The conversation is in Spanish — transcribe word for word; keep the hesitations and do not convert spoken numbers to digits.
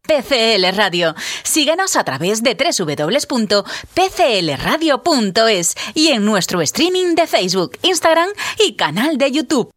P C L Radio. Síguenos a través de doble u doble u doble u punto p c l radio punto es y en nuestro streaming de Facebook, Instagram y canal de YouTube.